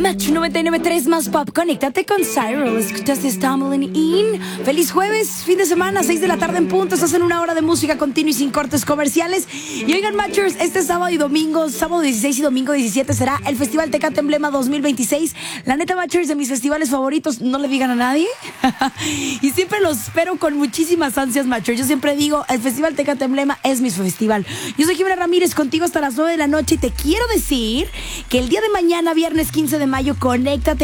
Match 99.3 más pop. Conéctate con Cyril. Escuchas Stumbling In. Feliz jueves, fin de semana, 6 de la tarde en punto. Estás en una hora de música continua y sin cortes comerciales. Y oigan, Matchers, este sábado y domingo, sábado 16 y domingo 17, será el Festival Tecate Emblema 2026. La neta, Matchers, de mis festivales favoritos, no le digan a nadie. Y siempre los espero con muchísimas ansias, Matchers. Yo siempre digo, el Festival Tecate Emblema es mi festival. Yo soy Jimena Ramírez, contigo hasta las 9 de la noche. Y te quiero decir que el día de mañana, viernes 15 de mayo, conéctate